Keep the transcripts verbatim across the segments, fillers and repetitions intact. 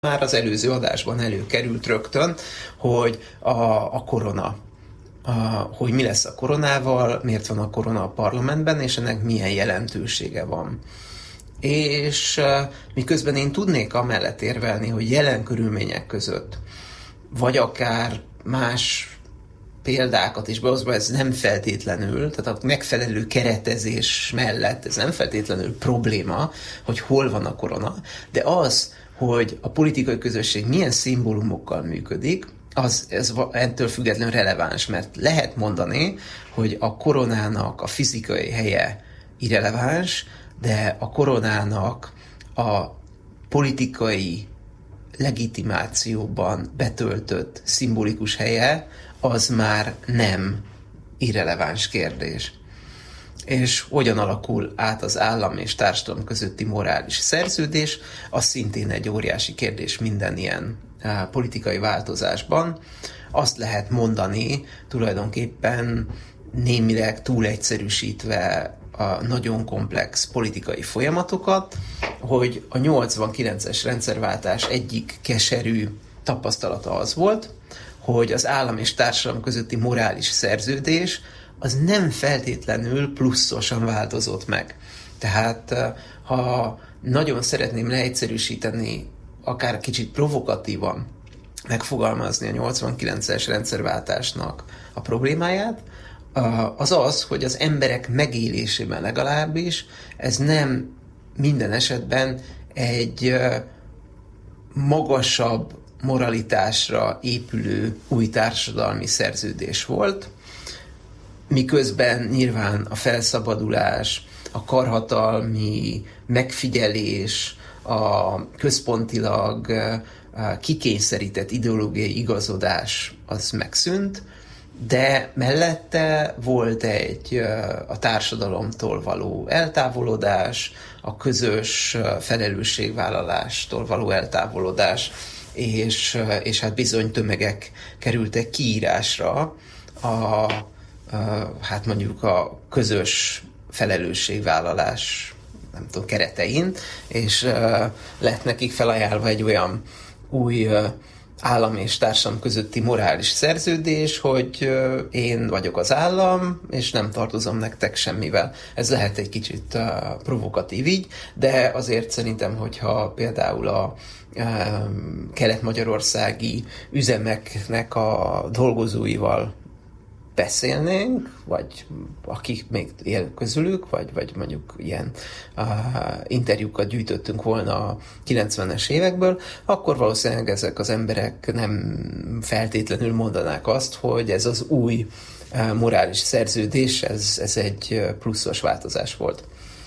Már az előző adásban előkerült rögtön, hogy a, a korona, a, hogy mi lesz a koronával, miért van a korona a parlamentben, és ennek milyen jelentősége van. És uh, miközben én tudnék amellett érvelni, hogy jelen körülmények között, vagy akár más példákat is behozva, ez nem feltétlenül, tehát a megfelelő keretezés mellett ez nem feltétlenül probléma, hogy hol van a korona, de az, hogy a politikai közösség milyen szimbólumokkal működik, az ez ettől függetlenül releváns, mert lehet mondani, hogy a koronának a fizikai helye irreleváns, de a koronának a politikai legitimációban betöltött szimbolikus helye, az már nem irreleváns kérdés. És hogyan alakul át az állam és társadalom közötti morális szerződés, az szintén egy óriási kérdés minden ilyen uh, politikai változásban. Azt lehet mondani tulajdonképpen némileg túl egyszerűsítve a nagyon komplex politikai folyamatokat, hogy a nyolcvankilences rendszerváltás egyik keserű tapasztalata az volt, hogy az állam és társadalom közötti morális szerződés az nem feltétlenül pluszosan változott meg. Tehát ha nagyon szeretném leegyszerűsíteni, akár kicsit provokatívan megfogalmazni a nyolcvankilences rendszerváltásnak a problémáját, az az, hogy az emberek megélésében legalábbis ez nem minden esetben egy magasabb moralitásra épülő új társadalmi szerződés volt, miközben nyilván a felszabadulás, a karhatalmi megfigyelés, a központilag kikényszerített ideológiai igazodás az megszűnt, de mellette volt egy a társadalomtól való eltávolodás, a közös felelősségvállalástól való eltávolodás, és, és hát bizony tömegek kerültek kiírásra a, a, hát mondjuk a közös felelősségvállalás, nem tudom, keretein, és lett nekik felajánlva egy olyan új állam és társadalom közötti morális szerződés, hogy én vagyok az állam, és nem tartozom nektek semmivel. Ez lehet egy kicsit provokatív így, de azért szerintem, hogyha például a kelet-magyarországi üzemeknek a dolgozóival beszélnénk, vagy akik még él közülük, vagy, vagy mondjuk ilyen uh, interjúkat gyűjtöttünk volna a kilencvenes évekből, akkor valószínűleg ezek az emberek nem feltétlenül mondanák azt, hogy ez az új uh, morális szerződés, ez, ez egy pluszos változás volt.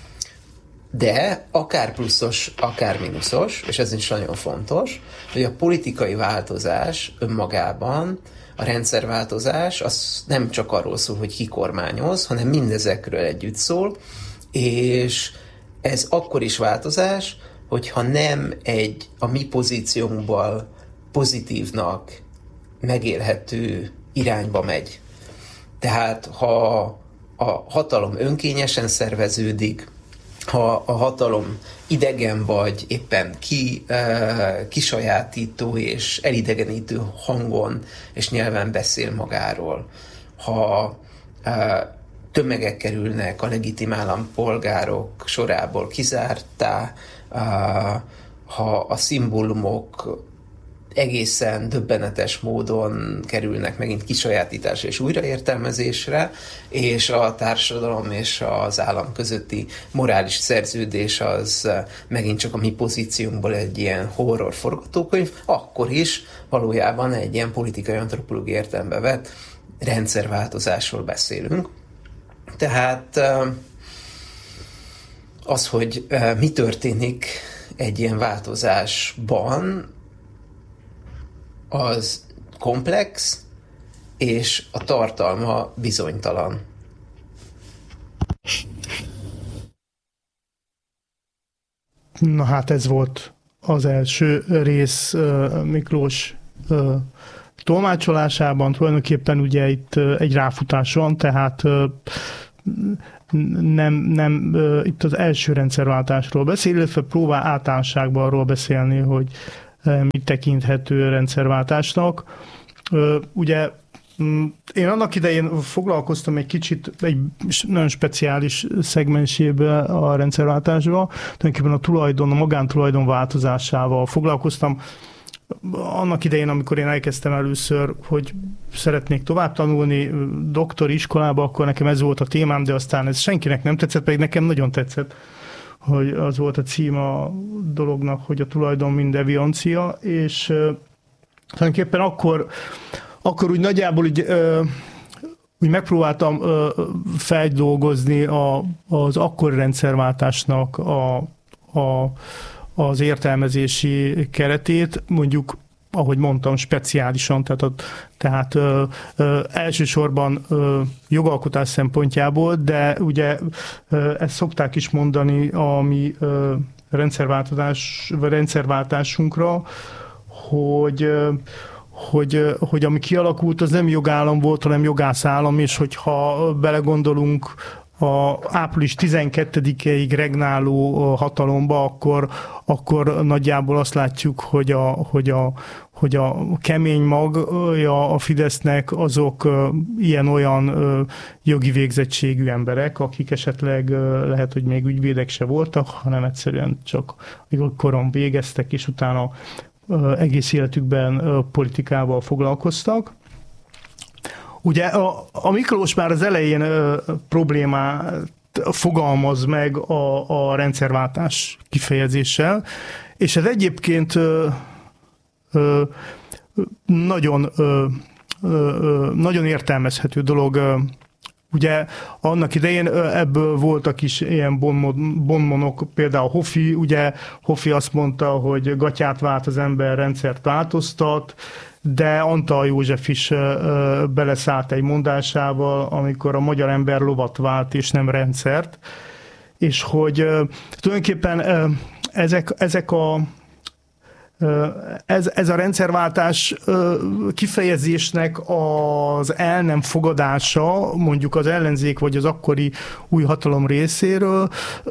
De akár pluszos, akár mínuszos, és ez is nagyon fontos, hogy a politikai változás önmagában, a rendszerváltozás, az nem csak arról szól, hogy ki kormányoz, hanem mindezekről együtt szól, és ez akkor is változás, hogyha nem egy a mi pozíciónkból pozitívnak megélhető irányba megy. Tehát ha a hatalom önkényesen szerveződik, ha a hatalom idegen vagy éppen ki, uh, kisajátító és elidegenítő hangon és nyelven beszél magáról, ha uh, tömegek kerülnek a legitim állampolgárok sorából kizártá, uh, ha a szimbólumok egészen döbbenetes módon kerülnek megint kisajátításra és újraértelmezésre, és a társadalom és az állam közötti morális szerződés az megint csak a mi pozíciónkból egy ilyen horror forgatókönyv, akkor is valójában egy ilyen politikai antropológiai értelembe vett rendszerváltozásról beszélünk. Tehát az, hogy mi történik egy ilyen változásban, az komplex, és a tartalma bizonytalan. Na hát ez volt az első rész Miklós tolmácsolásában. Tulajdonképpen ugye itt egy ráfutás van, tehát nem, nem itt az első rendszerváltásról beszél, illetve próbál általánosságban arról beszélni, hogy mi tekinthető rendszerváltásnak. Ugye én annak idején foglalkoztam egy kicsit egy nagyon speciális szegmensébe a rendszerváltásba, tulajdonképpen a tulajdon, a magántulajdon változásával foglalkoztam. Annak idején, amikor én elkezdtem először, hogy szeretnék tovább tanulni doktori iskolába, akkor nekem ez volt a témám, de aztán ez senkinek nem tetszett, pedig nekem nagyon tetszett, hogy az volt a cím a dolognak, hogy a tulajdon mind deviancia, és tulajdonképpen akkor Akkor úgy nagyjából úgy, ö, úgy megpróbáltam ö, feldolgozni a, az akkori rendszerváltásnak a, a, az értelmezési keretét, mondjuk, ahogy mondtam, speciálisan, tehát, a, tehát ö, ö, elsősorban ö, jogalkotás szempontjából, de ugye ö, ezt szokták is mondani a mi ö, rendszerváltás, vagy rendszerváltásunkra, hogy ö, Hogy, hogy ami kialakult, az nem jogállam volt, hanem jogászállam, és hogyha belegondolunk a április tizenkettedikéig regnáló hatalomba, akkor, akkor nagyjából azt látjuk, hogy a, hogy a, hogy a kemény magja a Fidesznek azok ilyen-olyan jogi végzettségű emberek, akik esetleg lehet, hogy még ügyvédek se voltak, hanem egyszerűen csak koron végeztek, és utána egész életükben politikával foglalkoztak. Ugye a, a Miklós már az elején ö, problémát fogalmaz meg a, a rendszerváltás kifejezéssel, és ez egyébként ö, ö, nagyon, ö, ö, nagyon értelmezhető dolog. Ugye annak idején ebből voltak is ilyen bonmonok, például Hofi, ugye Hofi azt mondta, hogy gatyát vált az ember, rendszert változtat, de Antal József is beleszállt egy mondásával, amikor a magyar ember lovat vált, és nem rendszert, és hogy tulajdonképpen ezek, ezek a Ez, ez a rendszerváltás kifejezésnek az el nem fogadása, mondjuk az ellenzék vagy az akkori új hatalom részéről,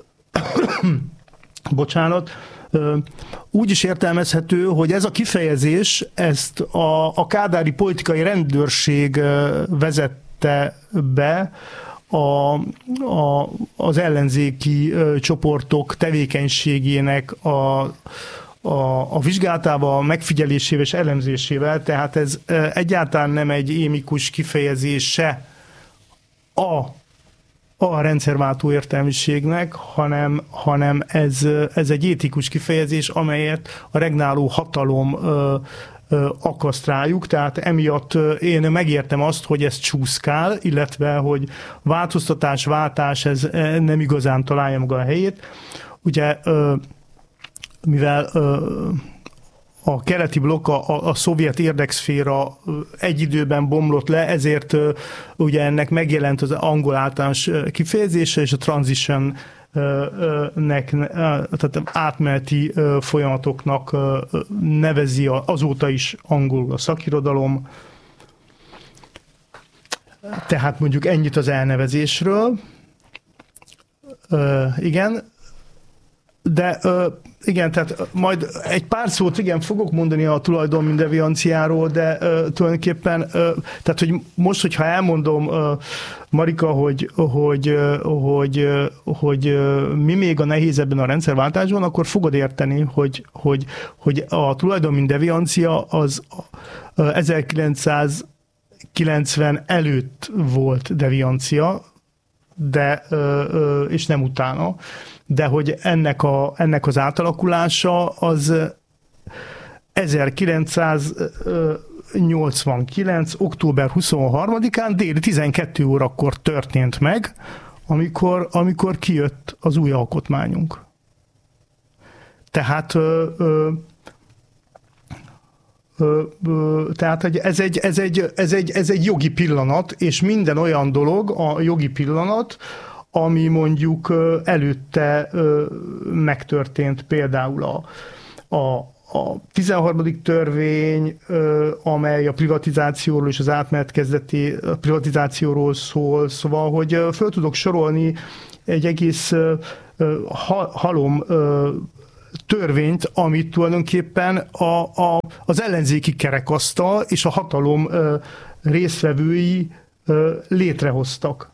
bocsánat, úgy is értelmezhető, hogy ez a kifejezés, ezt a, a kádári politikai rendőrség vezette be a, a, az ellenzéki csoportok tevékenységének a A, a vizsgálatával, a megfigyelésével és elemzésével, tehát ez egyáltalán nem egy émikus kifejezése a, a rendszerváltó értelmiségnek, hanem, hanem ez, ez egy étikus kifejezés, amelyet a regnáló hatalom ö, ö, akaszt rájuk, tehát emiatt én megértem azt, hogy ez csúszkál, illetve, hogy változtatás, váltás, ez nem igazán találja maga a helyét. Ugye ö, mivel ö, a keleti blokk, a, a szovjet érdekszféra egy időben bomlott le, ezért ö, ugye ennek megjelent az angol általános kifejezése, és a transition-nek, tehát átmeneti folyamatoknak nevezi azóta is angolul a szakirodalom. Tehát mondjuk ennyit az elnevezésről. Ö, igen. De ö, igen, tehát majd egy pár szót igen fogok mondani a tulajdon mint devianciáról, de ö, tulajdonképpen, ö, tehát hogy most, hogyha elmondom, ö, Marika, hogy, hogy, ö, hogy, ö, hogy ö, mi még a nehéz ebben a rendszerváltásban, akkor fogod érteni, hogy, hogy, hogy a tulajdon mint deviancia az ö, ezerkilencszázkilencven előtt volt deviancia, de, ö, ö, és nem utána. De hogy ennek, a, ennek az átalakulása az ezerkilencszáznyolcvankilenc. október huszonharmadikán déli tizenkét órakor történt meg, amikor, amikor kijött az új alkotmányunk. Tehát ö, ö, ö, ö, tehát ez egy, ez, egy, ez, egy, ez egy jogi pillanat, és minden olyan dolog a jogi pillanat, ami mondjuk előtte megtörtént, például a, a, a tizenharmadik törvény, amely a privatizációról és az átmenet kezdeti privatizációról szól, szóval, hogy föl tudok sorolni egy egész halom törvényt, amit tulajdonképpen a, a, az ellenzéki kerekasztal és a hatalom ö, résztvevői ö, létrehoztak.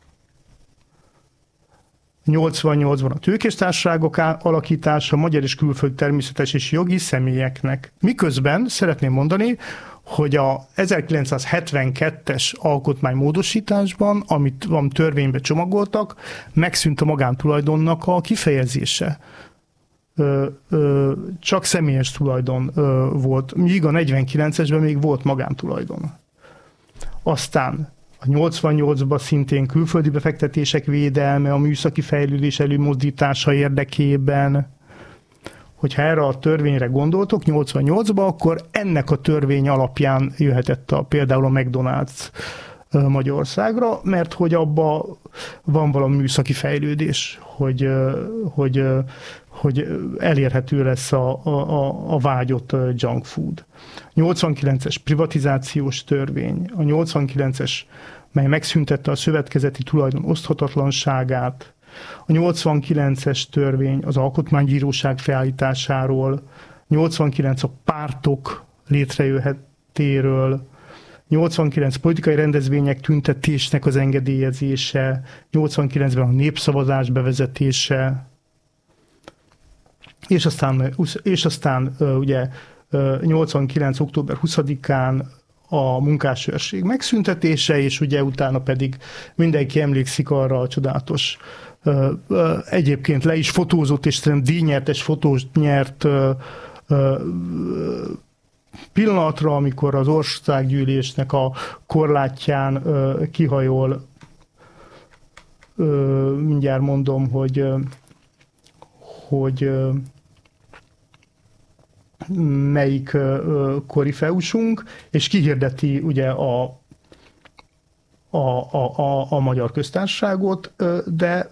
nyolcvannyolcban a tőkéstársaságok alakítása magyar és külföldi természetes és jogi személyeknek. Miközben szeretném mondani, hogy a ezerkilencszázhetvenkettes alkotmánymódosításban, amit van törvénybe csomagoltak, megszűnt a magántulajdonnak a kifejezése. Ö, ö, csak személyes tulajdon ö, volt, míg a negyvenkilencesben még volt magántulajdon. Aztán a nyolcvannyolcban szintén külföldi befektetések védelme, a műszaki fejlődés előmozdítása érdekében. Hogyha erre a törvényre gondoltok nyolcvannyolcban, akkor ennek a törvény alapján jöhetett a, például a McDonald's Magyarországra, mert hogy abban van valami műszaki fejlődés, hogy, hogy, hogy elérhető lesz a, a, a vágyott junk food. nyolcvankilences privatizációs törvény, a nyolcvankilences, mely megszüntette a szövetkezeti tulajdon oszthatatlanságát, a nyolcvankilences törvény az alkotmánybíróság felállításáról, nyolcvankilenc a pártok létrejöhetéről, nyolcvankilenc politikai rendezvények tüntetésnek az engedélyezése, nyolcvankilencben a népszavazás bevezetése, és aztán, és aztán ugye nyolcvankilenc október huszadikán a munkásőrség megszüntetése, és ugye utána pedig mindenki emlékszik arra a csodálatos, egyébként le is fotózott, és szerintem díjnyertes fotós nyert pillanatra, amikor az országgyűlésnek a korlátján kihajol, mindjárt mondom, hogy hogy melyik korifeusunk, és kihirdeti ugye a, a, a, a, a Magyar Köztársaságot, de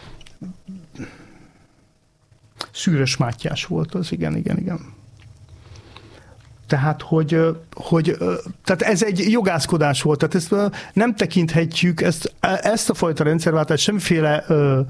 Szűrös Mátyás volt az, igen, igen, igen. Tehát, hogy, hogy tehát ez egy jogászkodás volt, tehát ezt nem tekinthetjük, ezt, ezt a fajta rendszerváltást semmiféle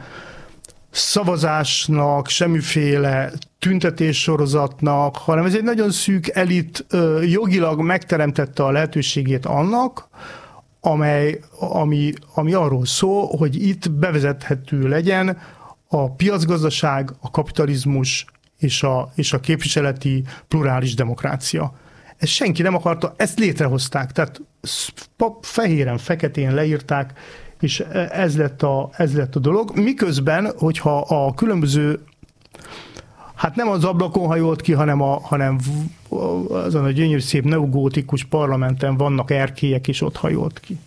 szavazásnak, semmiféle tüntetéssorozatnak, hanem ez egy nagyon szűk elit jogilag megteremtette a lehetőségét annak, amely, ami, ami arról szól, hogy itt bevezethető legyen a piacgazdaság, a kapitalizmus és a, és a képviseleti plurális demokrácia. Ezt senki nem akarta, ezt létrehozták, tehát fehéren, feketén leírták, és ez lett, a, ez lett a dolog. Miközben, hogyha a különböző, hát nem az ablakon hajolt ki, hanem, a, hanem azon a gyönyörű szép neogótikus parlamenten vannak erkélyek, és ott hajolt ki.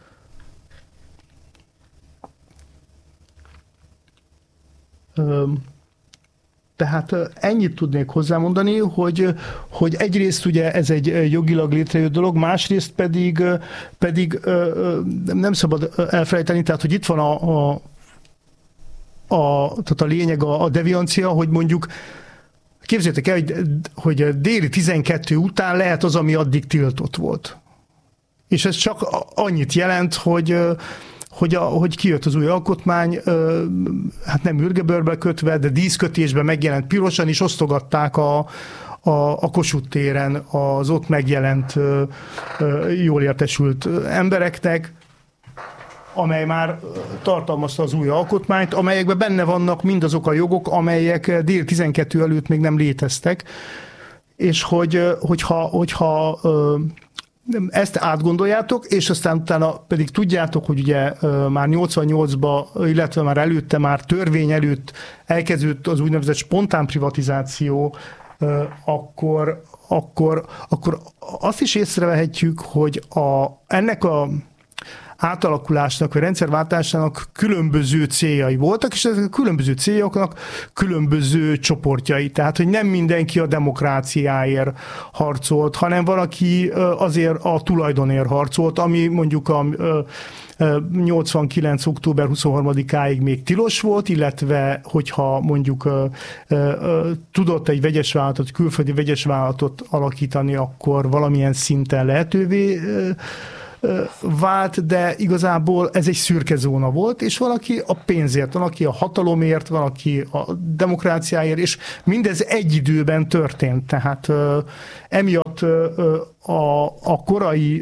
Tehát ennyit tudnék hozzámondani, hogy, hogy egyrészt ugye ez egy jogilag létrejött dolog, másrészt pedig, pedig nem szabad elfelejteni, tehát hogy itt van a, a, a, tehát a lényeg, a, a deviancia, hogy mondjuk képzeljétek el, hogy, hogy déli tizenkettő után lehet az, ami addig tiltott volt. És ez csak annyit jelent, hogy Hogy, a, hogy kijött az új alkotmány, hát nem ürgebőrbe kötve, de díszkötésben megjelent pirosan, és osztogatták a, a, a Kossuth téren az ott megjelent jól értesült embereknek, amely már tartalmazta az új alkotmányt, amelyekben benne vannak mindazok a jogok, amelyek dél tizenkettő előtt még nem léteztek, és hogy, hogyha, hogyha ezt átgondoljátok, és aztán utána pedig tudjátok, hogy ugye már nyolcvannyolcban, illetve már előtte, már törvény előtt elkezdődött az úgynevezett spontán privatizáció, akkor, akkor, akkor azt is észrevehetjük, hogy a, ennek a átalakulásnak, vagy rendszerváltásának különböző céljai voltak, és ezek a különböző céljoknak különböző csoportjai. Tehát, hogy nem mindenki a demokráciáért harcolt, hanem valaki azért a tulajdonért harcolt, ami mondjuk a nyolcvankilenc október huszonharmadikáig még tilos volt, illetve hogyha mondjuk tudott egy vegyes vállalatot, külföldi vegyes vállalatot alakítani, akkor valamilyen szinten lehetővé vált, de igazából ez egy szürke zóna volt, és valaki a pénzért, valaki a hatalomért, valaki a demokráciáért, és mindez egy időben történt. Tehát emiatt a, a korai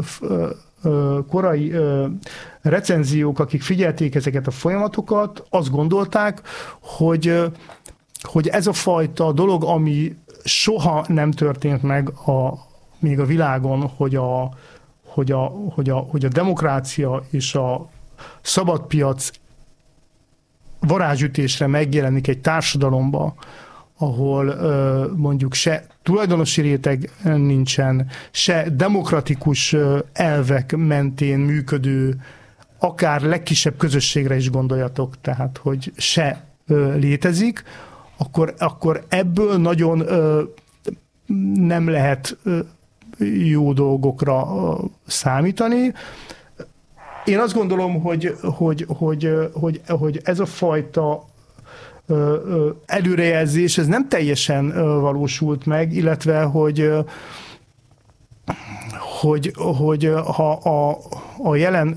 korai recenziók, akik figyelték ezeket a folyamatokat, azt gondolták, hogy, hogy ez a fajta dolog, ami soha nem történt meg a, még a világon, hogy a, hogy, a, hogy, a, hogy a demokrácia és a szabadpiac varázsütésre megjelenik egy társadalomba, ahol mondjuk se tulajdonosi réteg nincsen, se demokratikus elvek mentén működő, akár legkisebb közösségre is gondoljatok, tehát hogy se létezik, akkor, akkor ebből nagyon nem lehet jó dolgokra számítani. Én azt gondolom, hogy, hogy, hogy, hogy, hogy ez a fajta előrejelzés, ez nem teljesen valósult meg, illetve, hogy, hogy, hogy ha a, a jelen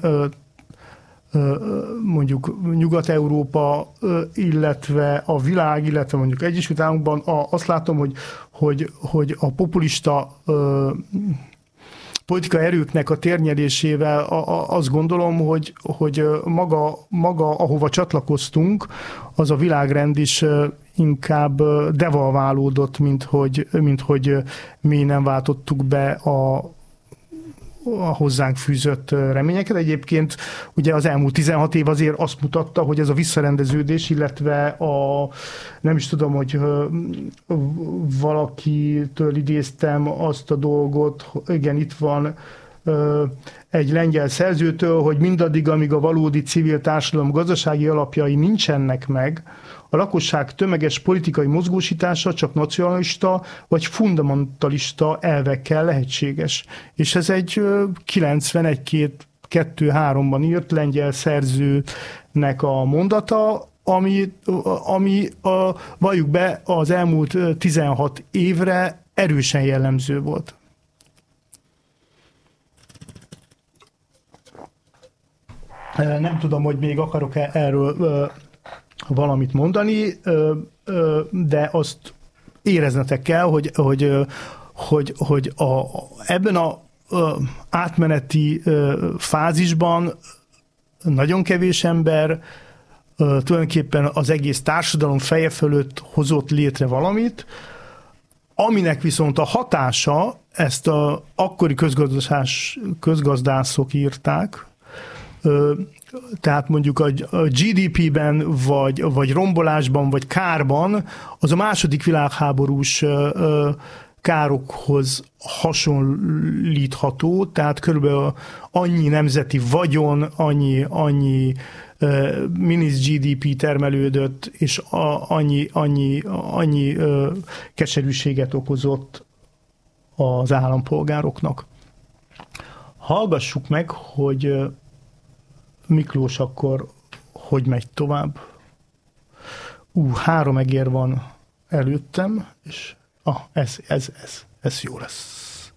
mondjuk Nyugat-Európa, illetve a világ, illetve mondjuk Egyesült Államokban azt látom, hogy, hogy, hogy a populista politikai erőknek a térnyerésével azt gondolom, hogy, hogy maga, maga, ahova csatlakoztunk, az a világrend is inkább devalválódott, mint hogy, mint hogy mi nem váltottuk be a, a hozzánk fűzött reményeket. Egyébként ugye az elmúlt tizenhat év azért azt mutatta, hogy ez a visszarendeződés, illetve a, nem is tudom, hogy valakitől idéztem azt a dolgot, igen, itt van egy lengyel szerzőtől, hogy mindaddig, amíg a valódi civil társadalom gazdasági alapjai nincsenek meg, a lakosság tömeges politikai mozgósítása csak nacionalista vagy fundamentalista elvekkel lehetséges. És ez egy kilencvenegy kettő háromban írt lengyel szerzőnek a mondata, ami, ami a, valljuk be, az elmúlt tizenhat évre erősen jellemző volt. Nem tudom, hogy még akarok-e erről valamit mondani, de azt éreznetek kell, hogy, hogy, hogy, hogy a, ebben a átmeneti fázisban nagyon kevés ember tulajdonképpen az egész társadalom feje fölött hozott létre valamit, aminek viszont a hatása, ezt a akkori közgazdászok írták, tehát mondjuk a gé dé pében, vagy, vagy rombolásban, vagy kárban, az a második világháborús károkhoz hasonlítható, tehát körülbelül annyi nemzeti vagyon, annyi, annyi minisz gé dé pé termelődött, és a, annyi, annyi, annyi keserűséget okozott az állampolgároknak. Hallgassuk meg, hogy Miklós akkor hogy megy tovább. Ú, három egér van előttem, és ah, ez, ez, ez, ez jó lesz.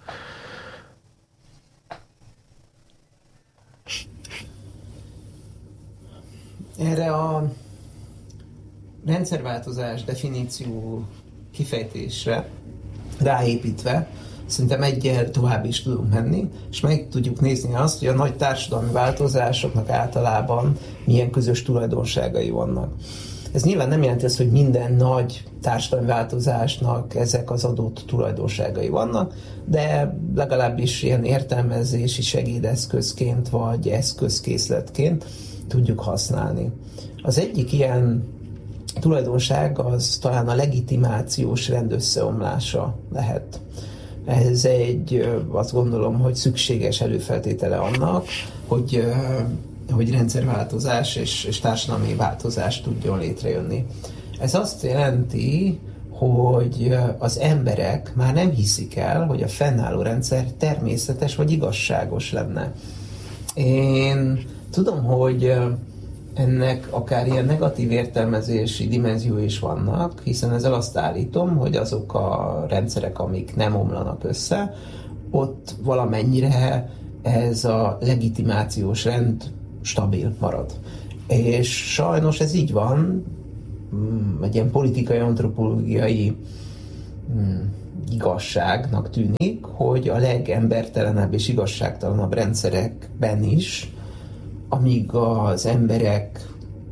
Erre a rendszerváltozás definíció kifejtésre ráépítve szerintem egyel tovább is tudunk menni, és meg tudjuk nézni azt, hogy a nagy társadalmi változásoknak általában milyen közös tulajdonságai vannak. Ez nyilván nem jelenti azt, hogy minden nagy társadalmi változásnak ezek az adott tulajdonságai vannak, de legalábbis ilyen értelmezési segédeszközként vagy eszközkészletként tudjuk használni. Az egyik ilyen tulajdonság az talán a legitimációs rend összeomlása lehet. Ez egy, azt gondolom, hogy szükséges előfeltétele annak, hogy, hogy rendszerváltozás és, és társadalmi változás tudjon létrejönni. Ez azt jelenti, hogy az emberek már nem hiszik el, hogy a fennálló rendszer természetes vagy igazságos lenne. Én tudom, hogy ennek akár ilyen negatív értelmezési dimenziói is vannak, hiszen ezzel azt állítom, hogy azok a rendszerek, amik nem omlanak össze, ott valamennyire ez a legitimációs rend stabil marad. És sajnos ez így van, egy ilyen politikai, antropológiai igazságnak tűnik, hogy a legembertelenebb és igazságtalanabb rendszerekben is, amíg az emberek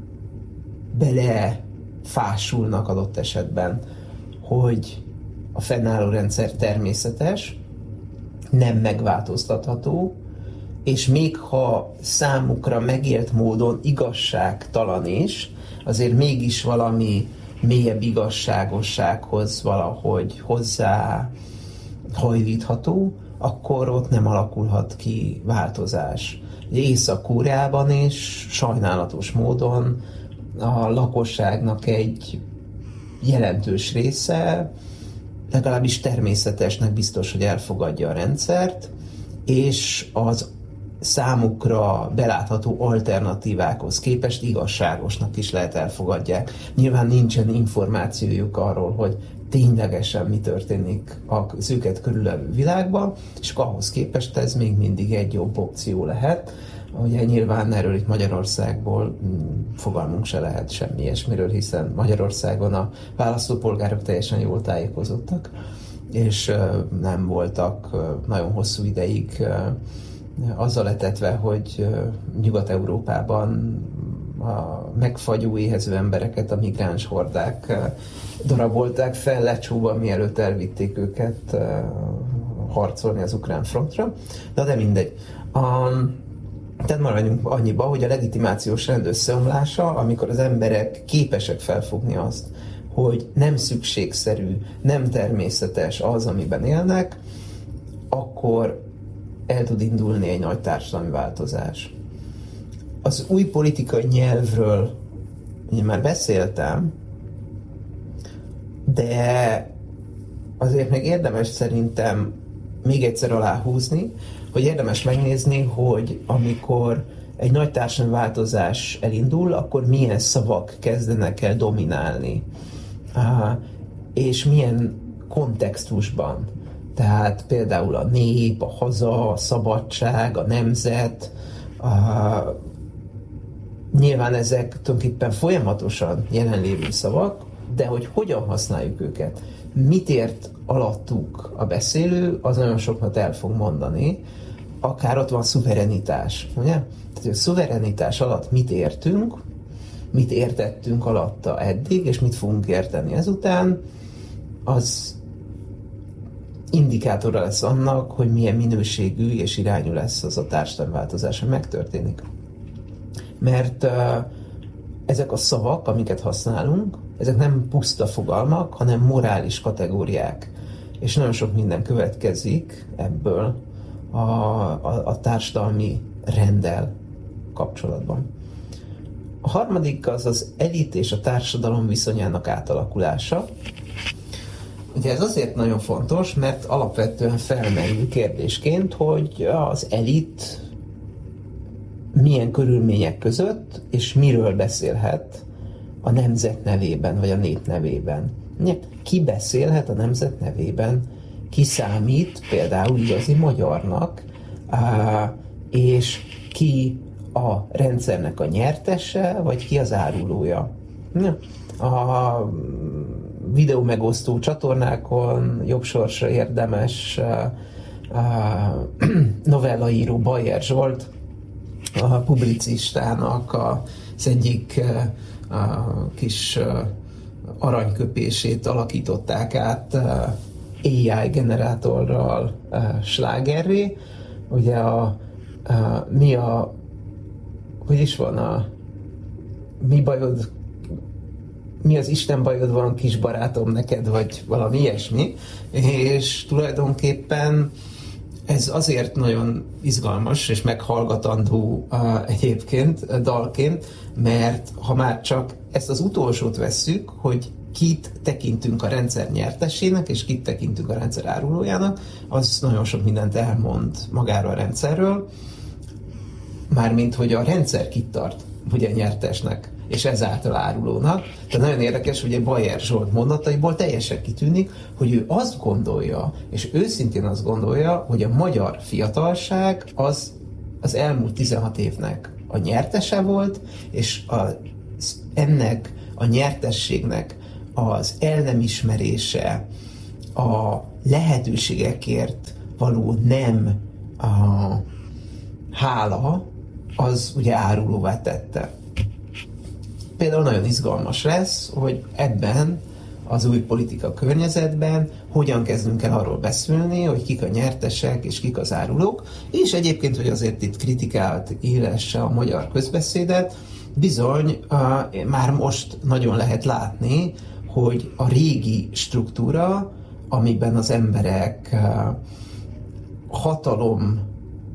belefásulnak adott esetben, hogy a fennálló rendszer természetes, nem megváltoztatható, és még ha számukra megélt módon igazságtalan is, azért mégis valami mélyebb igazságossághoz valahogy hozzá hajlítható, akkor ott nem alakulhat ki változás. Észak-Koreában is sajnálatos módon a lakosságnak egy jelentős része legalábbis természetesnek biztos, hogy elfogadja a rendszert, és az számukra belátható alternatívákhoz képest igazságosnak is lehet elfogadják. Nyilván nincsen információjuk arról, hogy ténylegesen mi történik az őket körülvevő világban, és ahhoz képest ez még mindig egy jobb opció lehet. Ugye nyilván erről itt Magyarországból fogalmunk se lehet semmi ilyesmiről, hiszen Magyarországon a választópolgárok teljesen jól tájékozottak, és nem voltak nagyon hosszú ideig azzal etetve, hogy Nyugat-Európában a megfagyó, éhező embereket a migráns hordák darabolták fel lecsóban, mielőtt elvitték őket harcolni az ukrán frontra. De, de mindegy. A, tehát maradjunk annyiba, hogy a legitimációs rend összeomlása, amikor az emberek képesek felfogni azt, hogy nem szükségszerű, nem természetes az, amiben élnek, akkor el tud indulni egy nagy társadalmi változás. Az új politikai nyelvről ugye már beszéltem, de azért még érdemes szerintem még egyszer aláhúzni, hogy érdemes megnézni, hogy amikor egy nagy társadalmi változás elindul, akkor milyen szavak kezdenek el dominálni, és milyen kontextusban. Tehát például a nép, a haza, a szabadság, a nemzet, a... nyilván ezek tulajdonképpen folyamatosan jelenlévő szavak, de hogy hogyan használjuk őket, mit ért alattuk a beszélő, az nagyon sokat el fog mondani. Akár ott van szuverenitás, ugye? Tehát a szuverenitás alatt mit értünk, mit értettünk alatta eddig, és mit fogunk érteni ezután, az indikátora lesz annak, hogy milyen minőségű és irányú lesz az a társadalmi változás, ami megtörténik. Mert uh, ezek a szavak, amiket használunk, ezek nem puszta fogalmak, hanem morális kategóriák. És nagyon sok minden következik ebből a, a, a társadalmi renddel kapcsolatban. A harmadik az az elit és a társadalom viszonyának átalakulása. Ugye ez azért nagyon fontos, mert alapvetően felmerül kérdésként, hogy az elit milyen körülmények között és miről beszélhet a nemzet nevében, vagy a nép nevében. Ki beszélhet a nemzet nevében, ki számít például igazi magyarnak, és ki a rendszernek a nyertese, vagy ki az árulója. A videó megosztó csatornákon jobb sorsra érdemes novellaíró Bajer Zsolt, a publicistának az egyik a kis aranyköpését alakították át á i generátorral slágerré. Ugye a, a mi a hogy is van a mi bajod, mi az Isten bajod van, kis barátom, neked, vagy valami ilyesmi, és tulajdonképpen ez azért nagyon izgalmas és meghallgatandó uh, egyébként dalként, mert ha már csak ezt az utolsót vesszük, hogy kit tekintünk a rendszer nyertesének, és kit tekintünk a rendszer árulójának, az nagyon sok mindent elmond magáról a rendszerről, mármint, hogy a rendszer kit tart ugye nyertesnek. és ezáltal árulónak. Tehát nagyon érdekes, hogy Bajer Zsolt mondataiból teljesen kitűnik, hogy ő azt gondolja, és őszintén azt gondolja, hogy a magyar fiatalság az az elmúlt tizenhat évnek a nyertese volt, és a, ennek a nyertességnek az el nem ismerése, a lehetőségekért való nem a hála, az ugye árulóvá tette. Például nagyon izgalmas lesz, hogy ebben az új politika környezetben hogyan kezdünk el arról beszélni, hogy kik a nyertesek és kik az árulók, és egyébként, hogy azért itt kritikált élesse a magyar közbeszédet, bizony uh, már most nagyon lehet látni, hogy a régi struktúra, amiben az emberek uh, hatalom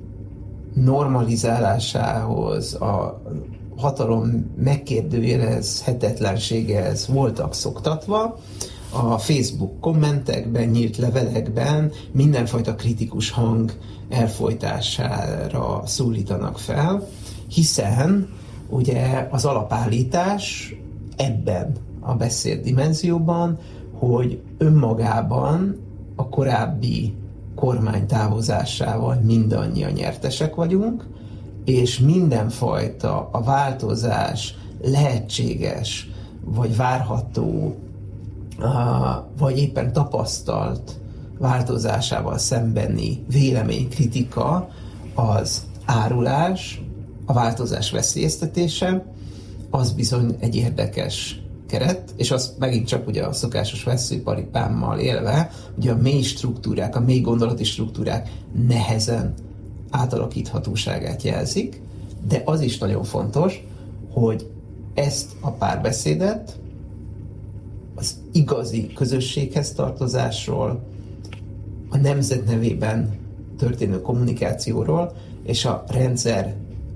normalizálásához, a hatalom megkérdőjelezhetetlenségehez voltak szoktatva, a Facebook kommentekben, nyílt levelekben mindenfajta kritikus hang elfojtására szólítanak fel, hiszen ugye az alapállítás ebben a beszéd dimenzióban, hogy önmagában a korábbi kormány távozásával mindannyian nyertesek vagyunk, és mindenfajta a változás lehetséges, vagy várható, vagy éppen tapasztalt változásával szembeni véleménykritika az árulás, a változás veszélyeztetése, az bizony egy érdekes keret, és az megint csak ugye a szokásos veszőparipámmal élve, ugye a mély struktúrák, a mély gondolati struktúrák nehezen átalakíthatóságát jelzik, de az is nagyon fontos, hogy ezt a párbeszédet az igazi közösséghez tartozásról, a nemzet nevében történő kommunikációról és a rendszer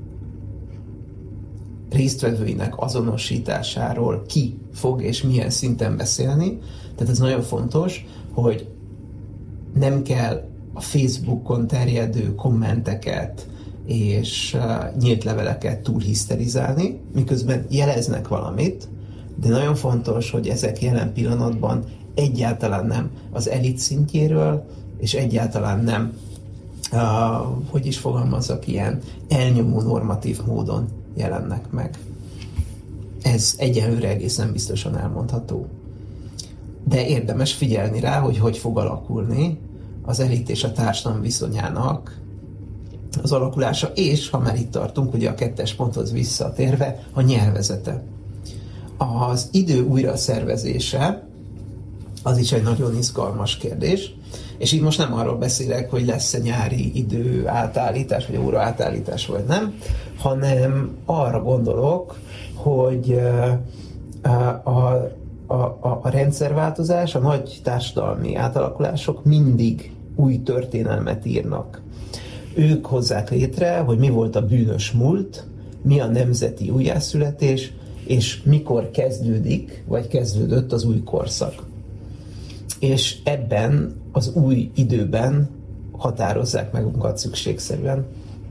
résztvevőinek azonosításáról ki fog és milyen szinten beszélni. Tehát ez nagyon fontos, hogy nem kell a Facebookon terjedő kommenteket és uh, nyílt leveleket túl hiszterizálni, miközben jeleznek valamit, de nagyon fontos, hogy ezek jelen pillanatban egyáltalán nem az elit szintjéről, és egyáltalán nem, uh, hogy is fogalmazzak, ilyen elnyomó normatív módon jelennek meg. Ez egyenlőre egészen biztosan elmondható. De érdemes figyelni rá, hogy hogy fog alakulni az elit és a társadalom viszonyának az alakulása, és ha már itt tartunk, ugye a kettes ponthoz visszatérve, a nyelvezete. Az idő újra szervezése az is egy nagyon izgalmas kérdés, és így most nem arról beszélek, hogy lesz-e nyári idő átállítás, vagy óra átállítás, vagy nem, hanem arra gondolok, hogy a, a, a, a rendszerváltozás, a nagy társadalmi átalakulások mindig új történelmet írnak. Ők hozzák létre, hogy mi volt a bűnös múlt, mi a nemzeti újjászületés, és mikor kezdődik, vagy kezdődött az új korszak. És ebben az új időben határozzák meg magukat szükségszerűen.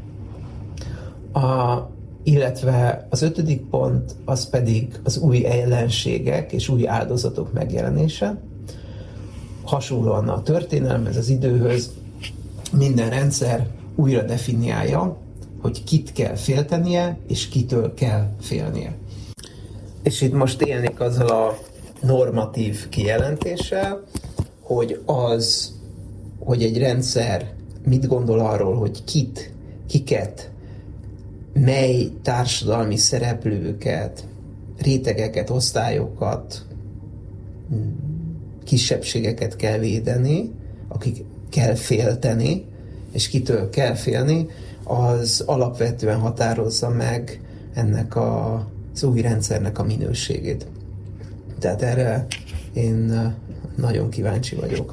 A, illetve az ötödik pont, az pedig az új ellenségek és új áldozatok megjelenése. Hasonlóan a történelemhez, az időhöz, minden rendszer újra definiálja, hogy kit kell féltenie, és kitől kell félnie. És itt most élnék azzal a normatív kijelentéssel, hogy az, hogy egy rendszer mit gondol arról, hogy kit, kiket, mely társadalmi szereplőket, rétegeket, osztályokat, kisebbségeket kell védeni, akik kell félteni, és kitől kell félni, az alapvetően határozza meg ennek a, az új rendszernek a minőségét. Tehát erre én nagyon kíváncsi vagyok.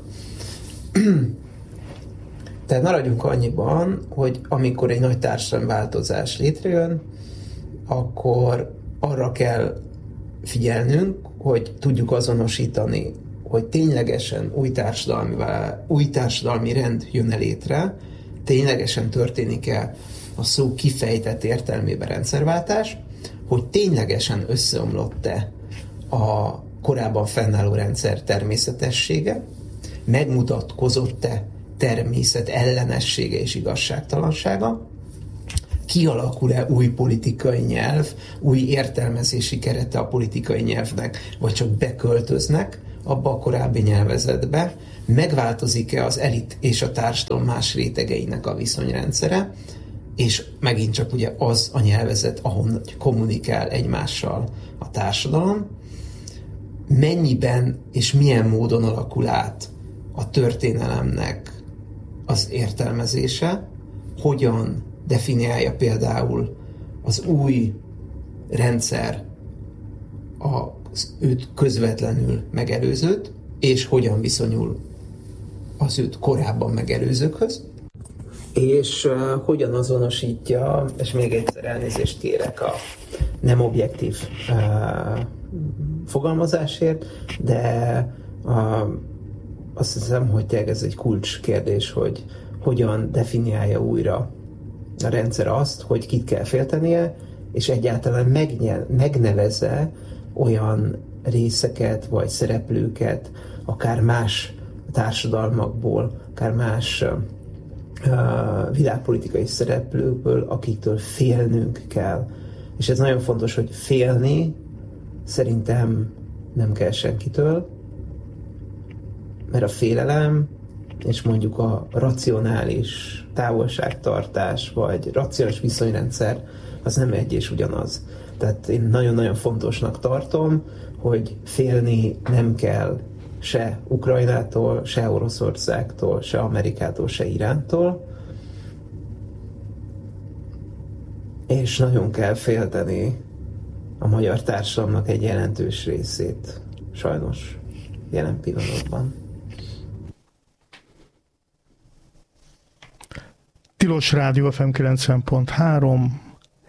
Tehát maradjunk annyiban, hogy amikor egy nagy társadalmi változás létrejön, akkor arra kell figyelnünk, hogy tudjuk azonosítani, hogy ténylegesen új társadalmi, új társadalmi rend jön-e létre, ténylegesen történik-e a szó kifejtett értelmében rendszerváltás, hogy ténylegesen összeomlott-e a korábban fennálló rendszer természetessége, megmutatkozott-e természet ellenessége és igazságtalansága, kialakul-e új politikai nyelv, új értelmezési kerete a politikai nyelvnek, vagy csak beköltöznek abba a korábbi nyelvezetbe, megváltozik-e az elit és a társadalom más rétegeinek a viszonyrendszere, és megint csak ugye az a nyelvezet, ahol kommunikál egymással a társadalom, mennyiben és milyen módon alakul át a történelemnek az értelmezése, hogyan definiálja például az új rendszer az őt közvetlenül megelőzőt, és hogyan viszonyul az őt korábban megelőzőkhöz, és uh, hogyan azonosítja, és még egyszer elnézést kérek a nem objektív uh, fogalmazásért, de uh, azt hiszem, hogy ez egy kulcskérdés, hogy hogyan definiálja újra a rendszer azt, hogy kit kell féltenie, és egyáltalán megnyel, megnevezze olyan részeket, vagy szereplőket, akár más társadalmakból, akár más uh, világpolitikai szereplőkből, akiktől félnünk kell. És ez nagyon fontos, hogy félni szerintem nem kell senkitől, mert a félelem és mondjuk a racionális távolságtartás, vagy racionális viszonyrendszer, az nem egy és ugyanaz. Tehát én nagyon-nagyon fontosnak tartom, hogy félni nem kell se Ukrajnától, se Oroszországtól, se Amerikától, se Irántól, és nagyon kell félteni a magyar társadalomnak egy jelentős részét, sajnos jelen pillanatban. Tilos Rádió ef em kilencven pont három,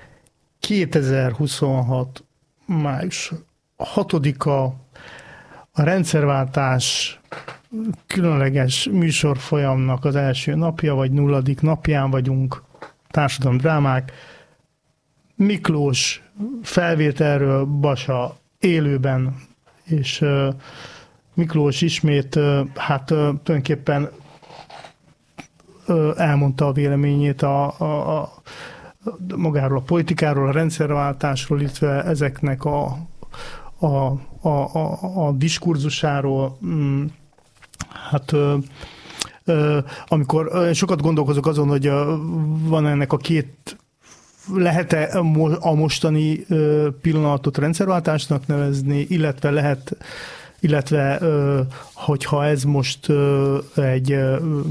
kétezer-huszonhat. május hatodika, a rendszerváltás különleges műsorfolyamnak az első napja, vagy nulladik napján vagyunk, társadalmi drámák. Miklós felvételről, Basa élőben, és uh, Miklós ismét, uh, hát uh, tulajdonképpen uh, elmondta a véleményét a, a, a, magáról a politikáról, a rendszerváltásról, illetve ezeknek a, a, a, a, a diskurzusáról. Mm, hát uh, uh, amikor uh, sokat gondolkozok azon, hogy uh, van ennek a két, lehet-e a mostani pillanatot rendszerváltásnak nevezni, illetve lehet, illetve hogyha ez most egy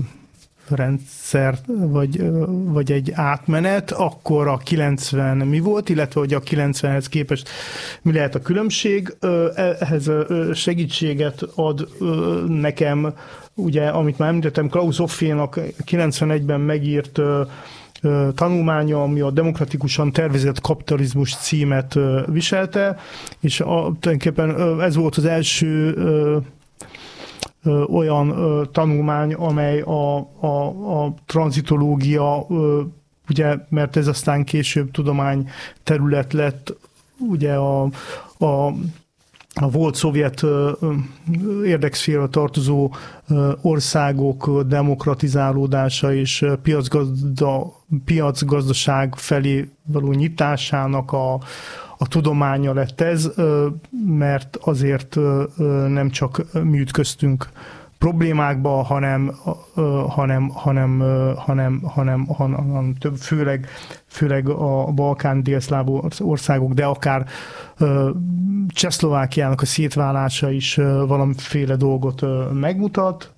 rendszer, vagy, vagy egy átmenet, akkor a kilencven mi volt, illetve hogy a kilencvenhez képest mi lehet a különbség. Ehhez segítséget ad nekem, ugye, amit már említettem, Klaus Hoffénak kilencvenegyben megírt tanulmánya, ami a Demokratikusan tervezett kapitalizmus címet viselte, és a, tulajdonképpen ez volt az első ö, ö, olyan ö, tanulmány, amely a, a, a tranzitológia, ö, ugye, mert ez aztán később tudomány terület lett, ugye a, a a volt szovjet érdekszférába tartozó országok demokratizálódása és piacgazda, piacgazdaság felé való nyitásának a, a tudománya lett ez, mert azért nem csak mi ütköztünk problémákba, hanem, hanem, hanem, hanem, hanem, hanem több, főleg, főleg a Balkán délszláv országok, de akár Csehszlovákiának a szétválása is valamiféle dolgot megmutat,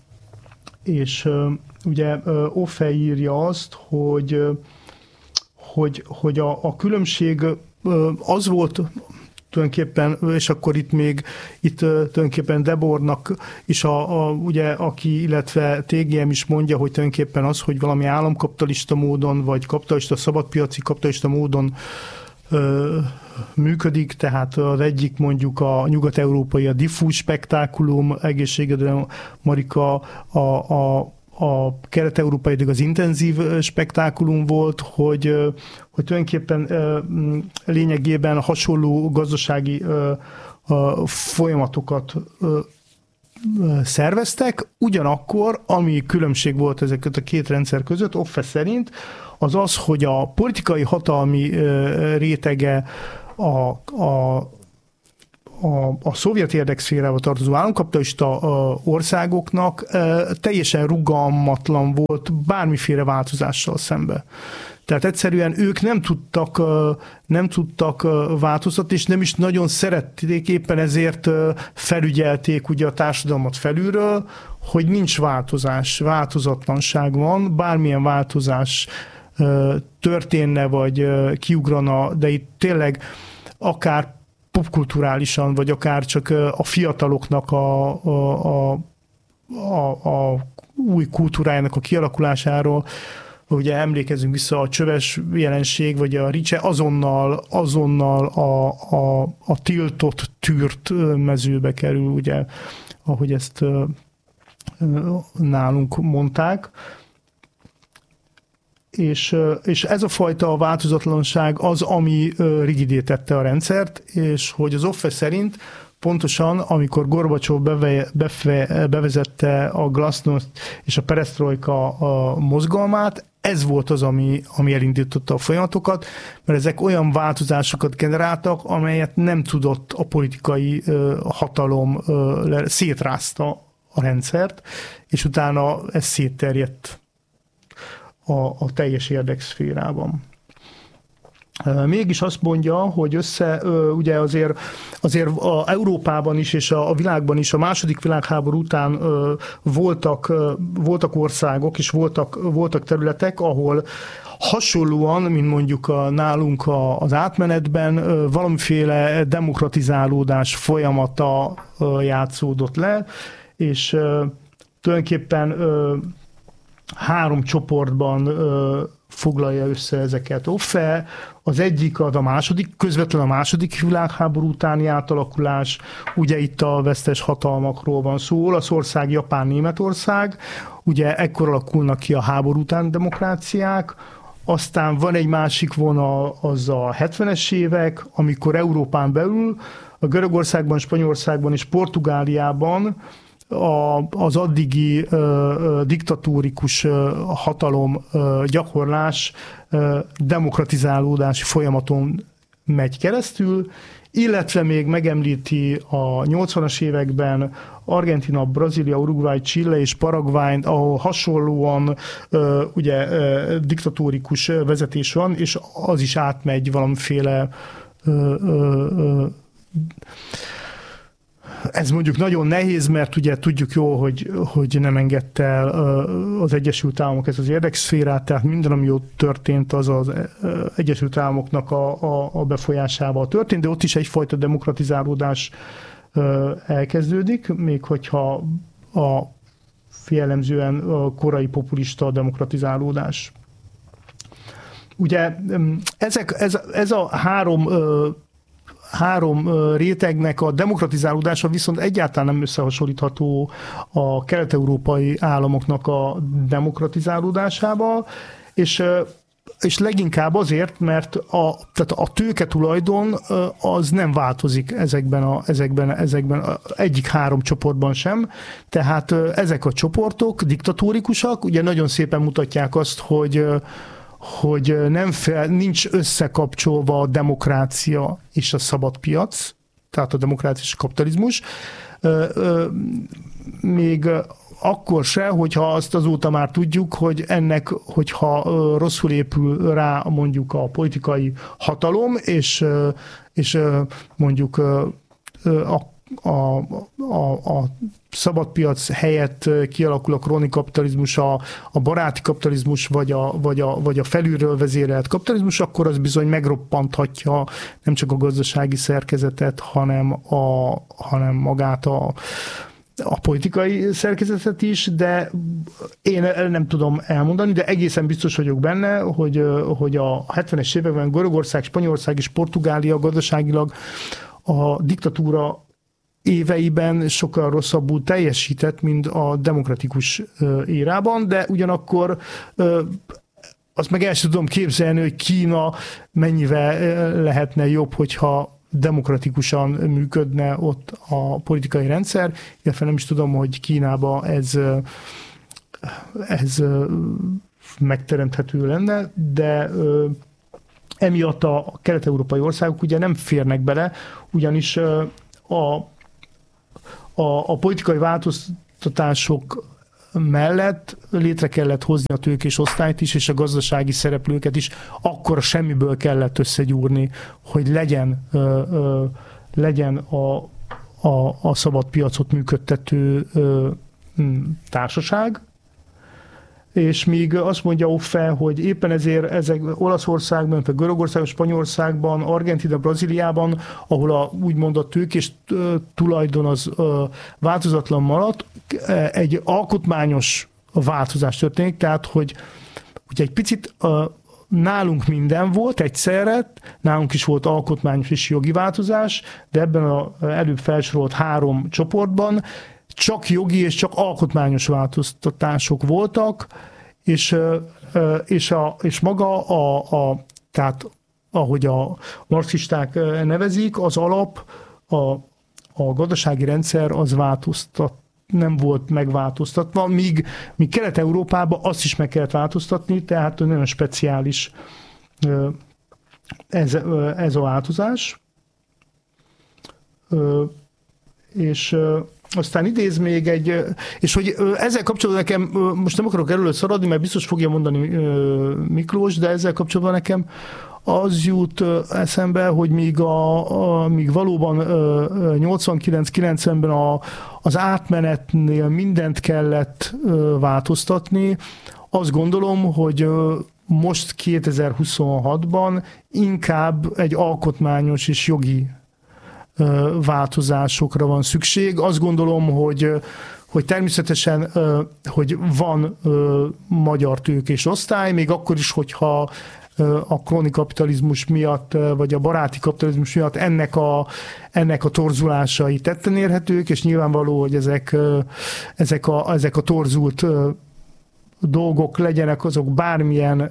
és ugye Offe írja azt, hogy, hogy, hogy a, a különbség az volt tulajdonképpen, és akkor itt még itt tulajdonképpen Debornak is, a, a, ugye, aki, illetve té gé em is mondja, hogy tulajdonképpen az, hogy valami államkapitalista módon, vagy kapitalista, szabadpiaci kapitalista módon ö, működik, tehát az egyik mondjuk a nyugat-európai, a diffúz spektákulum, egészségedre Marika, a, a a kelet-európai eddig az intenzív spektákulum volt, hogy, hogy tulajdonképpen lényegében hasonló gazdasági folyamatokat szerveztek, ugyanakkor, ami különbség volt ezeket a két rendszer között, Offe szerint, az az, hogy a politikai hatalmi rétege a, a, a, a szovjet érdekszférába tartozó államkapitalista országoknak teljesen rugalmatlan volt bármiféle változással szembe. Tehát egyszerűen ők nem tudtak, nem tudtak változtatni, és nem is nagyon szerették, éppen ezért felügyelték ugye a társadalmat felülről, hogy nincs változás, változatlanság van, bármilyen változás történne, vagy kiugrana, de itt tényleg akár popkulturálisan, vagy akár csak a fiataloknak a, a, a, a, a új kultúrájának a kialakulásáról, ugye emlékezünk vissza a csöves jelenség, vagy a ricse, azonnal, azonnal a, a, a tiltott, tűrt mezőbe kerül, ugye, ahogy ezt nálunk mondták. És, és ez a fajta változatlanság az, ami rigidé tette a rendszert, és hogy az Offe szerint pontosan, amikor Gorbacsov beve, beve, bevezette a glasznost és a peresztrojka a mozgalmát, ez volt az, ami, ami elindította a folyamatokat, mert ezek olyan változásokat generáltak, amelyet nem tudott a politikai uh, hatalom, uh, szétrázta a rendszert, és utána ez szétterjedt a, a teljes érdekszférában. Mégis azt mondja, hogy össze, ugye azért, azért a Európában is és a világban is a második világháború után voltak, voltak országok és voltak, voltak területek, ahol hasonlóan, mint mondjuk a, nálunk az átmenetben valamiféle demokratizálódás folyamata játszódott le, és tulajdonképpen három csoportban foglalja össze ezeket Offe. Az egyik az a második, közvetlenül a második világháború utáni átalakulás, ugye itt a vesztes hatalmakról van szó, Olaszország, Japán, Németország, ugye ekkor alakulnak ki a háború utáni demokráciák, aztán van egy másik vonal, az a hetvenes évek, amikor Európán belül, a Görögországban, Spanyolországban és Portugáliában A, az addigi ö, ö, diktatórikus ö, hatalom ö, gyakorlás ö, demokratizálódási folyamaton megy keresztül, illetve még megemlíti a nyolcvanas években Argentina, Brazília, Uruguay, Chile és Paraguay, ahol hasonlóan ö, ugye ö, diktatórikus vezetés van, és az is átmegy valamiféle ö, ö, ö, ez mondjuk nagyon nehéz, mert ugye tudjuk jól, hogy, hogy nem engedte el az Egyesült Államok ezt az érdekszférát, tehát minden, ami ott történt, az az Egyesült Államoknak a, a, a befolyásával történt, de ott is egyfajta demokratizálódás elkezdődik, még hogyha a jellemzően a korai populista demokratizálódás. Ugye ezek, ez, ez a három három rétegnek a demokratizálódása viszont egyáltalán nem összehasonlítható a kelet-európai államoknak a demokratizálódásával, és, és leginkább azért, mert a, tehát a tőketulajdon az nem változik ezekben, a, ezekben, ezekben a, egyik három csoportban sem, tehát ezek a csoportok diktatórikusak, ugye nagyon szépen mutatják azt, hogy hogy nem fel, nincs összekapcsolva a demokrácia és a szabad piac, tehát a demokrácia és a kapitalizmus, még akkor se, hogyha azt azóta már tudjuk, hogy ennek, hogyha rosszul épül rá mondjuk a politikai hatalom, és, és mondjuk a A, a, a szabadpiac helyett kialakul a króni kapitalizmus, a, a baráti kapitalizmus, vagy a, vagy, a, vagy a felülről vezérelt kapitalizmus, akkor az bizony megroppanthatja nem csak a gazdasági szerkezetet, hanem, a, hanem magát a, a politikai szerkezetet is, de én nem tudom elmondani, de egészen biztos vagyok benne, hogy, hogy a hetvenes években Görögország, Spanyolország és Portugália gazdaságilag a diktatúra éveiben sokkal rosszabbul teljesített, mint a demokratikus érában, de ugyanakkor azt meg el sem tudom képzelni, hogy Kína mennyivel lehetne jobb, hogyha demokratikusan működne ott a politikai rendszer, illetve nem is tudom, hogy Kínában ez, ez megteremthető lenne, de emiatt a kelet-európai országok ugye nem férnek bele, ugyanis a, a, a politikai változtatások mellett létre kellett hozni a tőkés osztályt is, és a gazdasági szereplőket is akkor semmiből kellett összegyúrni, hogy legyen, ö, ö, legyen a, a, a szabad piacot működtető ö, társaság. És még azt mondja Offe, hogy éppen ezért ezek Olaszországban, Görögországban, Spanyolországban, Argentina, Brazíliában, ahol a, úgymond a tőkés tulajdon az változatlan maradt, egy alkotmányos változás történik, tehát hogy ugye egy picit nálunk minden volt egyszerre, nálunk is volt alkotmányos és jogi változás, de ebben az előbb felsorolt három csoportban csak jogi és csak alkotmányos változtatások voltak, és, és, a, és maga a, a, tehát ahogy a marxisták nevezik, az alap, a, a gazdasági rendszer az változtat, nem volt megváltoztatva, míg, míg Kelet-Európában azt is meg kellett változtatni, tehát nagyon speciális ez, ez a változás. És aztán idéz még egy, és hogy ezzel kapcsolatban nekem, most nem akarok erről szaladni, mert biztos fogja mondani Miklós, de ezzel kapcsolatban nekem az jut eszembe, hogy míg, a, a, míg valóban nyolcvankilenc-kilencvenben a, az átmenetnél mindent kellett változtatni, azt gondolom, hogy most kétezer-huszonhatban inkább egy alkotmányos és jogi változásokra van szükség. Azt gondolom, hogy, hogy természetesen, hogy van magyar tőkés osztály, még akkor is, hogyha a kronikapitalizmus miatt, vagy a baráti kapitalizmus miatt ennek a, ennek a torzulásai tetten érhetők, és nyilvánvaló, hogy ezek, ezek, a, ezek a torzult dolgok legyenek azok bármilyen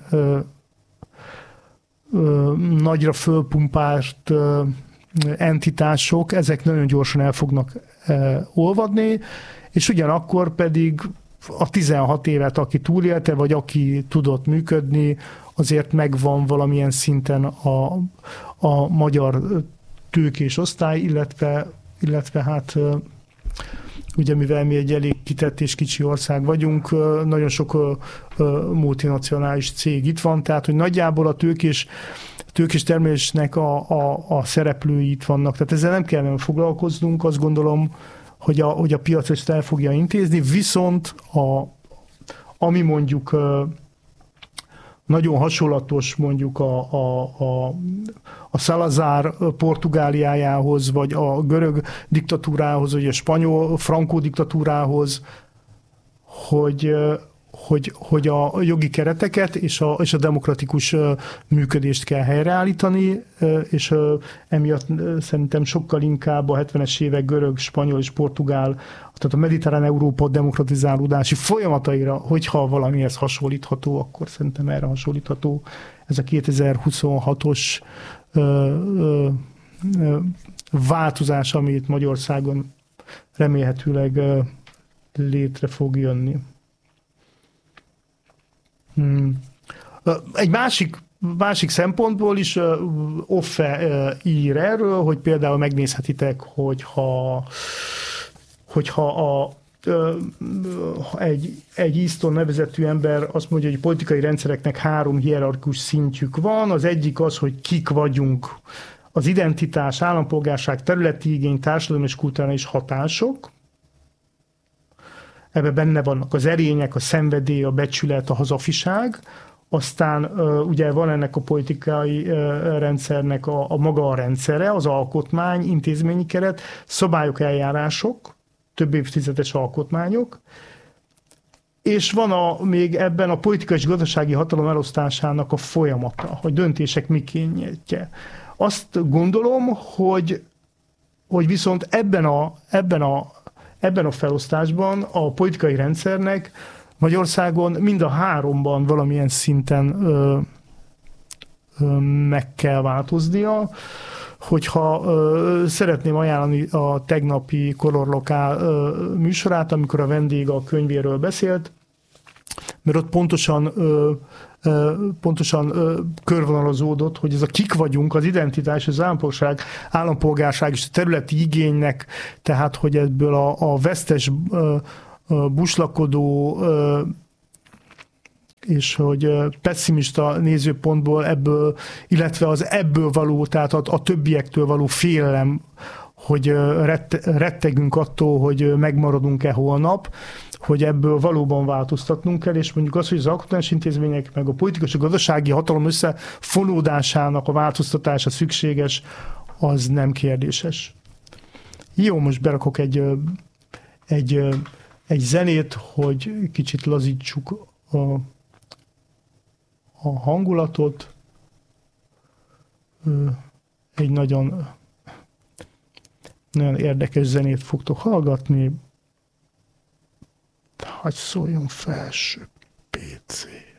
nagyra fölpumpált entitások, ezek nagyon gyorsan el fognak olvadni, és ugyanakkor pedig a tizenhat évet, aki túlélte, vagy aki tudott működni, azért megvan valamilyen szinten a, a magyar tőkés osztály, illetve, illetve hát ugye mivel mi egy elég kitett és kicsi ország vagyunk, nagyon sok multinacionális cég itt van, tehát hogy nagyjából a tőkés tőkés termelésnek a, a, a szereplői itt vannak. Tehát ezzel nem kellene foglalkoznunk, azt gondolom, hogy a, hogy a piac ezt el fogja intézni, viszont a, ami mondjuk nagyon hasonlatos mondjuk a, a, a, a Salazar Portugáliájához, vagy a görög diktatúrához, vagy a spanyol Franco diktatúrához, hogy Hogy, hogy a jogi kereteket és a, és a demokratikus működést kell helyreállítani, és emiatt szerintem sokkal inkább a hetvenes évek görög, spanyol és portugál, tehát a mediterrán Európa demokratizálódási folyamataira, hogyha valamihez hasonlítható, akkor szerintem erre hasonlítható ez a kétezer-huszonhatos változás, amit Magyarországon remélhetőleg létre fog jönni. Egy másik, másik szempontból is Offe ír erről, hogy például megnézhetitek, hogyha, hogyha a, egy, egy Easton nevezetű ember azt mondja, hogy a politikai rendszereknek három hierarchikus szintjük van. Az egyik az, hogy kik vagyunk, az identitás, állampolgárság, területi igény, társadalmi és kulturális hatások. Ebben benne vannak az erények, a szenvedély, a becsület, a hazafiság. Aztán ugye van ennek a politikai rendszernek a, a maga a rendszere, az alkotmány, intézményi keret, szabályok, eljárások, több évtizedes alkotmányok, és van a, még ebben a politikai és gazdasági hatalom elosztásának a folyamata, hogy döntések mikéntje. Azt gondolom, hogy hogy viszont ebben a, ebben a, ebben a felosztásban a politikai rendszernek Magyarországon mind a háromban valamilyen szinten ö, ö, meg kell változnia. Hogyha ö, szeretném ajánlani a tegnapi Color Lokál ö, műsorát, amikor a vendég a könyvéről beszélt, mert ott pontosan, ö, ö, pontosan ö, körvonalazódott, hogy ez a kik vagyunk, az identitás, az állampolgárság, állampolgárság és a területi igénynek, tehát hogy ebből a, a vesztes ö, ö, buslakodó ö, és hogy pessimista nézőpontból ebből, illetve az ebből való, tehát a, a többiektől való félelem, hogy rette, rettegünk attól, hogy megmaradunk-e holnap, hogy ebből valóban változtatnunk kell, és mondjuk az, hogy az alkotmányos intézmények meg a politikai és a gazdasági hatalom összefonódásának a változtatása szükséges, az nem kérdéses. Jó, most berakok egy, egy, egy zenét, hogy kicsit lazítsuk a a hangulatot. Egy nagyon, nagyon érdekes zenét fogtok hallgatni. Hagy szóljon felső pé cé.